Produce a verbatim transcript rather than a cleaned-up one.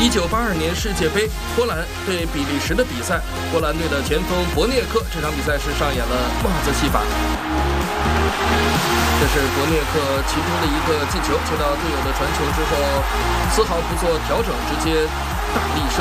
一九八二年世界杯，波兰对比利时的比赛，波兰队的前锋博涅克这场比赛是上演了帽子戏法。这是博涅克其中的一个进球，接到队友的传球之后，丝毫不做调整，直接大力射